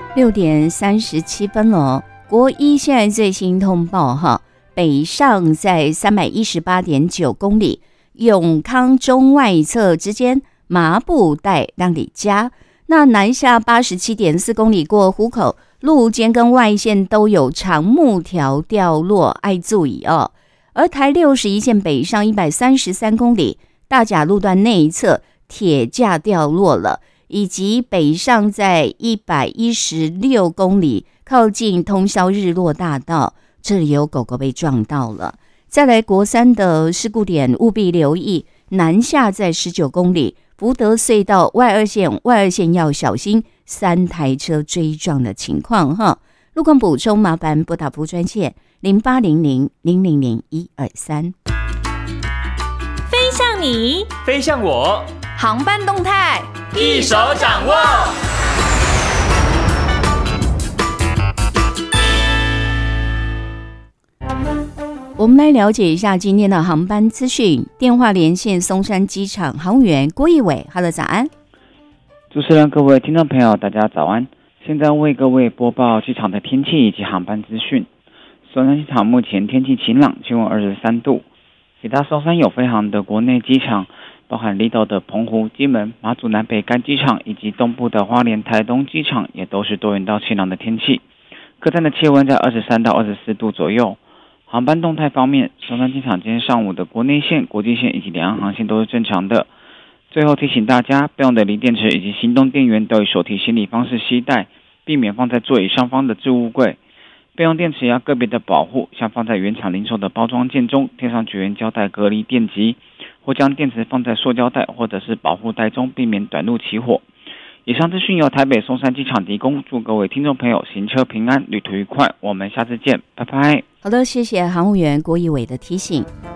6:37了。国一现在最新通报哈，北上在318.9公里，永康中外侧之间麻布袋让你加。那南下87.4公里过湖口，路肩跟外线都有长木条掉落，爱注意哦。而台61线北上133公里，大甲路段内侧铁架掉落了，以及北上在116公里，靠近通霄日落大道，这里有狗狗被撞到了。再来国三的事故点务必留意，南下在19公里，福德隧道外二线要小心3台车追撞的情况哈。路况补充麻烦拨打服务专线0800000123。 飞向你， 飞向我， 航班动态一手掌握。 我们来了解一下今天的航班资讯。电话连线松山机场航务员郭义伟 ，Hello， 早安。 主持人、各位听众朋友，大家早安。现在为各位播报机场的天气以及航班资讯。松山机场目前天气晴朗，气温23度。其他松山有飞航的国内机场，包含离岛的澎湖、金门、马祖南北干机场以及东部的花莲、台东机场，也都是多云到晴朗的天气。各站的气温在23到24度左右。航班动态方面，松山机场今天上午的国内线、国际线以及两岸航线都是正常的。最后提醒大家，备用的锂电池以及行动电源都以手提行李方式携带，避免放在座椅上方的置物柜。备用电池要个别的保护，像放在原厂零售的包装件中，贴上绝缘胶带隔离电极，或将电池放在塑胶袋或者是保护袋中，避免短路起火。以上资讯由台北松山机场提供，祝各位听众朋友行车平安，旅途愉快。我们下次见，拜拜。 好的，谢谢航务员郭义伟的提醒。